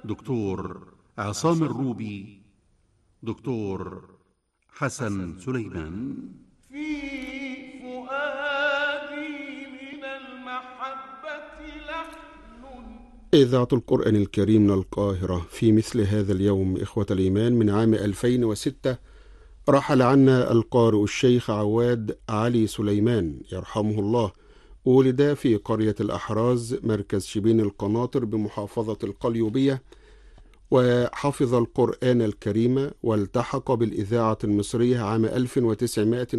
دكتور عصام الروبي، دكتور حسن سليمان. في فؤادي من المحبة لحن. إذاعة القرآن الكريم من القاهرة. في مثل هذا اليوم إخوة الإيمان من عام 2006 رحل عنا القارئ الشيخ عواد علي سليمان يرحمه الله. ولد في قرية الأحراز مركز شبين القناطر بمحافظة القليوبية، وحفظ القرآن الكريم والتحق بالإذاعة المصرية عام 1900